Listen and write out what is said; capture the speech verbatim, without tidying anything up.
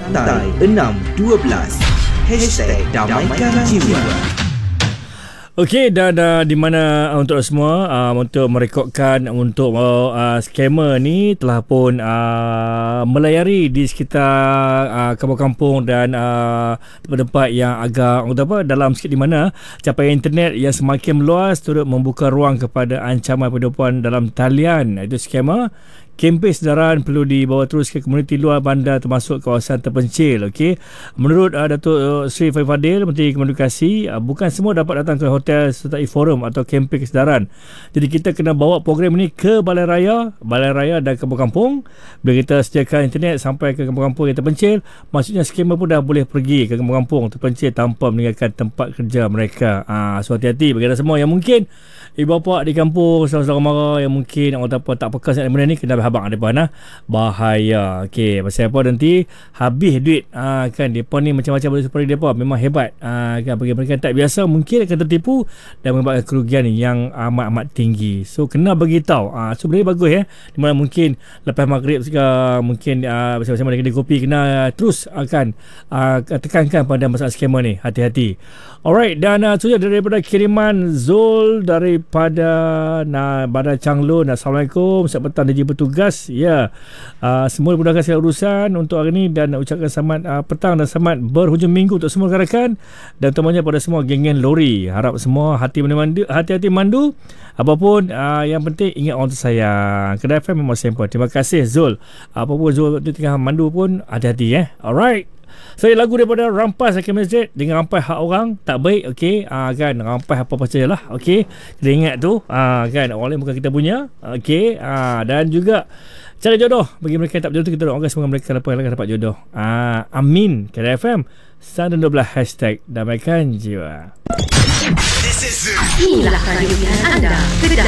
Santai enam dua belas Hashtag Damaikan Jiwa. Okey, dan uh, di mana uh, untuk semua uh, untuk merekodkan untuk uh, scammer ni telah pun uh, melayari di sekitar uh, kampung-kampung dan uh, tempat-tempat yang agak apa dalam sikit, di mana capaian internet yang semakin meluas turut membuka ruang kepada ancaman penipuan dalam talian, iaitu scammer. Kempen sedaran perlu dibawa terus ke komuniti luar bandar termasuk kawasan terpencil. Okey, menurut uh, Datuk uh, Sri Faiz Fadil, Menteri Komunikasi, uh, bukan semua dapat datang ke hotel sertai forum atau kempen kesedaran. Jadi kita kena bawa program ini ke balai raya, balai raya dan kampung-kampung. Bila kita sediakan internet sampai ke kampung-kampung yang terpencil, maksudnya skamer pun dah boleh pergi ke kampung-kampung terpencil tanpa meninggalkan tempat kerja mereka. Ah, uh, so hati-hati bagi anda semua yang mungkin ibu bapa di kampung, saudara-saudara mara yang mungkin orang tak apa tak peka sangat benda ni, kena abang depan ah bahaya. Okey, pasal apa nanti habis duit ah kan, depa ni macam-macam boleh seperti depa, memang hebat ah kan, bagi mereka tak biasa mungkin akan tertipu dan menyebabkan kerugian yang amat-amat tinggi. So kena bagi tahu ah so boleh bagus ya, di mana mungkin lepas maghrib juga mungkin ah bersama-sama dengan kopi, kena terus akan ah tekankan pada masalah skema ni, hati-hati. Alright, dan uh, sudah daripada kiriman Zul daripada nah Bandar Changlun. Assalamualaikum, selamat petang D J petugas. Ya, uh, semua dimudahkan segala urusan untuk hari ini dan ucapkan selamat uh, petang dan selamat berhujung minggu untuk semua rakan-rakan dan terutamanya pada semua geng-geng lori. Harap semua hati mandu, hati-hati mandu. Apapun uh, yang penting ingat orang tersayang. Kedai F M memang simple. Terima kasih Zul. Apapun Zul di tengah mandu pun hati-hati eh. Alright. Saya lagu daripada Rampas Hakim Masjid dengan rampai hak orang tak baik. Okey, ah kan, rampai apa-apa sajalah. Okey, kita ingat tu ah kan, orang lain bukan kita punya. Okey, ah dan juga cari jodoh bagi mereka yang tak berjodoh, kita doakan semoga mereka dapat dapat jodoh. Ah amin. K F M satu dua belas hashtag Damaikan Jiwa. Inilah Radio